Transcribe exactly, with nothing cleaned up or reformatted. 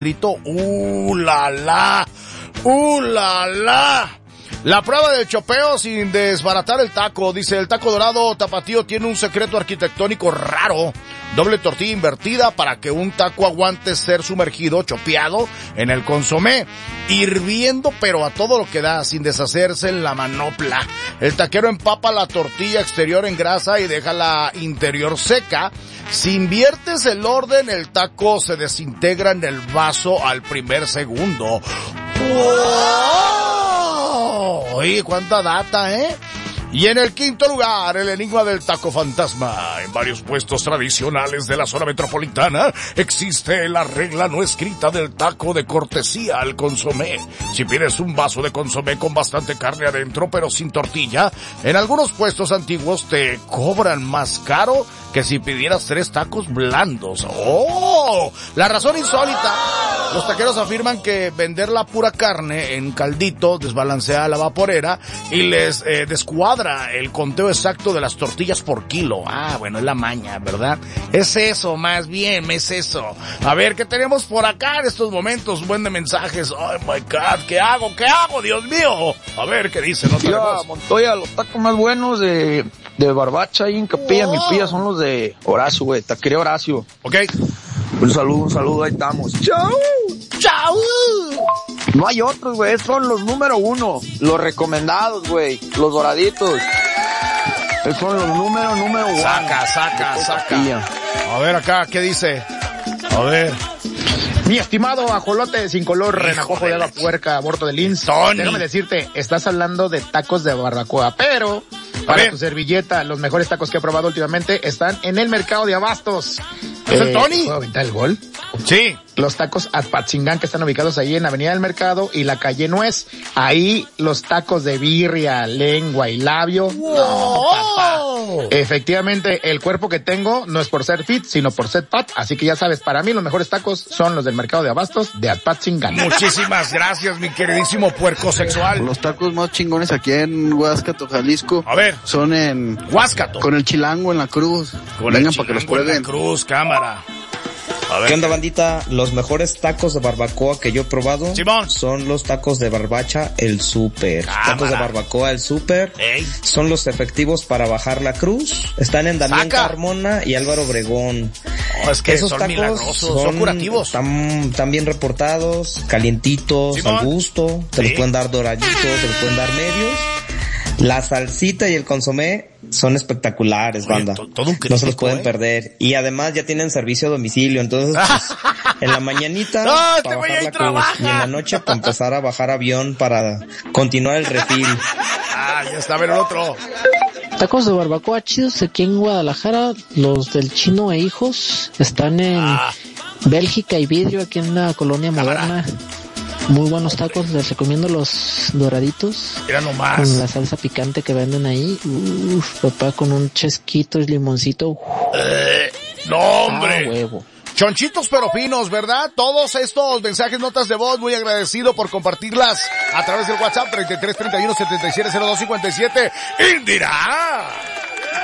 grito, ¡uh, la, la! ¡Uh, la, la! La prueba del chopeo sin desbaratar el taco. Dice, el taco dorado tapatío tiene un secreto arquitectónico raro. Doble tortilla invertida para que un taco aguante ser sumergido, chopeado en el consomé, hirviendo pero a todo lo que da, sin deshacerse en la manopla. El taquero empapa la tortilla exterior en grasa y deja la interior seca. Si inviertes el orden, el taco se desintegra en el vaso al primer segundo. ¡Wow! Oye, cuánta data, ¿eh? Y en el quinto lugar, el enigma del taco fantasma. En varios puestos tradicionales de la zona metropolitana existe la regla no escrita del taco de cortesía al consomé. Si pides un vaso de consomé con bastante carne adentro pero sin tortilla, en algunos puestos antiguos te cobran más caro que si pidieras tres tacos blandos. ¡Oh! La razón insólita. Los taqueros afirman que vender la pura carne en caldito desbalancea la vaporera y les eh, descuadra el conteo exacto de las tortillas por kilo. Ah, bueno, es la maña, ¿verdad? Es eso, más bien, es eso. A ver, ¿qué tenemos por acá en estos momentos? Buen de mensajes. Oh my God, ¿qué hago? ¿Qué hago, Dios mío? A ver, ¿qué dice? No tenemos. Montoya, los tacos más buenos de, de barbacha ahí en Capilla, oh. Mi pilla son los de Horacio, güey, taquería Horacio. Ok. Un saludo, un saludo, ahí estamos. ¡Chao! ¡Chao! No hay otros, güey, son los número uno, los recomendados, güey, los doraditos. Esos son los número, número uno. Saca, saca, saca. A ver acá, ¿qué dice? A ver. Mi estimado ajolote sin color, renacuajo de la puerca, aborto de Linz. Déjame decirte, estás hablando de tacos de barbacoa, pero para tu servilleta, los mejores tacos que he probado últimamente están en el mercado de abastos. ¿Es el Tony? ¿Puedo aventar el gol? Sí. Los tacos Apatzingán que están ubicados ahí en Avenida del Mercado y la calle Nuez. Ahí los tacos de birria, lengua y labio. Wow. No, papá. Efectivamente, el cuerpo que tengo no es por ser fit, sino por ser fat. Así que ya sabes, para mí los mejores tacos son los del Mercado de Abastos de Apatzingán. Muchísimas gracias, mi queridísimo puerco sexual. Los tacos más chingones aquí en Huáscato, Jalisco. A ver. Son en Huáscato. Con el chilango en la cruz. Con Vengan el para que los chilango en prueben. la cruz, cámara. A ver, ¿qué onda, bandita? Los mejores tacos de barbacoa que yo he probado Simón. son los tacos de barbacha El Súper. Cámara. Tacos de barbacoa El Súper son los efectivos para bajar la cruz. Están en Damián Saca. Carmona y Álvaro Obregón. Oh, es que esos son tacos milagrosos, son, son curativos. Están, están bien reportados, calientitos, Simón. al gusto. Te Sí. los pueden dar doraditos, te los pueden dar medios. La salsita y el consomé son espectaculares, Oye, banda. to- todo un no se los crítico, pueden ¿eh? perder. Y además ya tienen servicio a domicilio, entonces pues, en la mañanita No, este para güey bajar ahí la cruz trabaja. y en la noche para empezar a bajar avión para continuar el refil. Ah, ya está, a ver el otro. Tacos de barbacoa chidos aquí en Guadalajara, los del Chino e Hijos, están en Ah. Bélgica y Vidrio, aquí en la colonia moderna. Muy buenos tacos, les recomiendo los doraditos. Mira nomás. Con la salsa picante que venden ahí. Uf, papá, con un chesquito y limoncito. Uf, Eh, no, hombre. ah, huevo. Chonchitos pero finos, ¿verdad? Todos estos mensajes, notas de voz, muy agradecido por compartirlas a través del WhatsApp treinta y tres treinta y uno setenta y siete cero dos cincuenta y siete. ¡Indira!